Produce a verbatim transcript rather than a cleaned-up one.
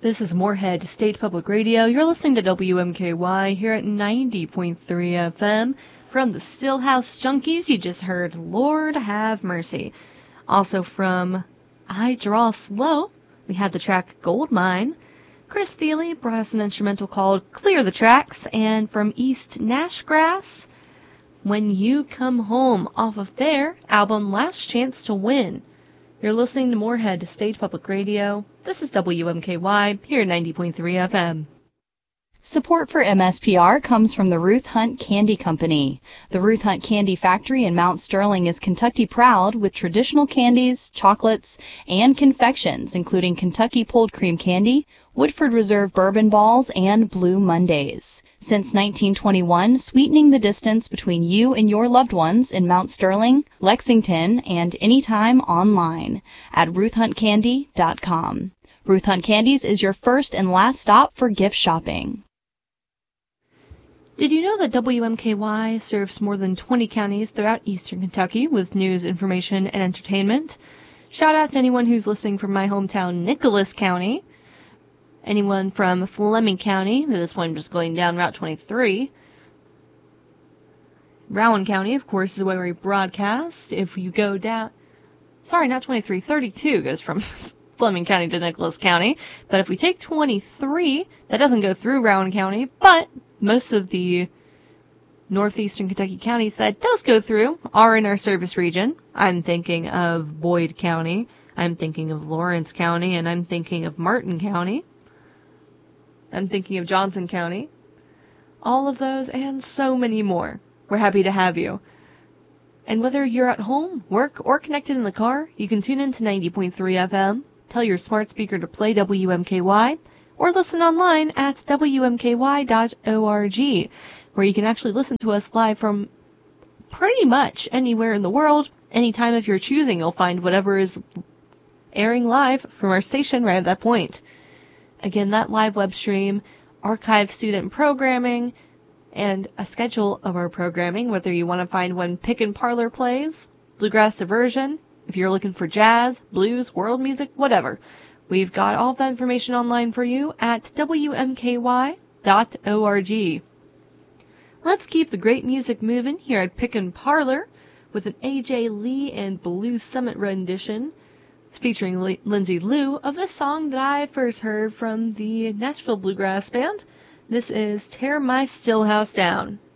This is Moorhead State Public Radio. You're listening to W M K Y here at ninety point three F M. From the Stillhouse Junkies, you just heard Lord Have Mercy. Also from I Draw Slow, we had the track Gold Mine. Chris Thiele brought us an instrumental called Clear the Tracks. And from East Nashgrass, When You Come Home, off of their album Last Chance to Win. You're listening to Moorhead State Public Radio. This is W M K Y, here at ninety point three F M. Support for M S P R comes from the Ruth Hunt Candy Company. The Ruth Hunt Candy Factory in Mount Sterling is Kentucky proud with traditional candies, chocolates, and confections, including Kentucky Pulled Cream Candy, Woodford Reserve Bourbon Balls, and Blue Mondays. Since nineteen twenty-one, sweetening the distance between you and your loved ones in Mount Sterling, Lexington, and anytime online at ruth hunt candy dot com. Ruth Hunt Candies is your first and last stop for gift shopping. Did you know that W M K Y serves more than twenty counties throughout eastern Kentucky with news, information, and entertainment? Shout out to anyone who's listening from my hometown, Nicholas County. Anyone from Fleming County, this one just going down Route twenty-three. Rowan County, of course, is where we broadcast. If you go down, sorry, not twenty-three, thirty-two goes from Fleming County to Nicholas County. But if we take twenty-three, that doesn't go through Rowan County, but most of the northeastern Kentucky counties that does go through are in our service region. I'm thinking of Boyd County, I'm thinking of Lawrence County, and I'm thinking of Martin County. I'm thinking of Johnson County. All of those and so many more. We're happy to have you. And whether you're at home, work, or connected in the car, you can tune in to ninety point three F M, tell your smart speaker to play W M K Y, or listen online at W M K Y dot org, where you can actually listen to us live from pretty much anywhere in the world. Anytime if you're choosing, you'll find whatever is airing live from our station right at that point. Again, that live web stream, archived student programming, and a schedule of our programming, whether you want to find when Pick and Parlor plays, Bluegrass Diversion, if you're looking for jazz, blues, world music, whatever. We've got all that information online for you at W M K Y dot org. Let's keep the great music moving here at Pick and Parlor with an A J Lee and Blues Summit rendition. It's featuring L- Lindsay Lou of the song that I first heard from the Nashville Bluegrass Band. This is Tear My Stillhouse Down.